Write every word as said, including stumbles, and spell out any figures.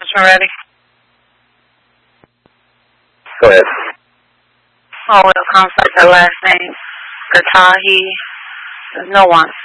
ready. Go ahead. Oh, it comes like the last name, Gatahi. There's no one.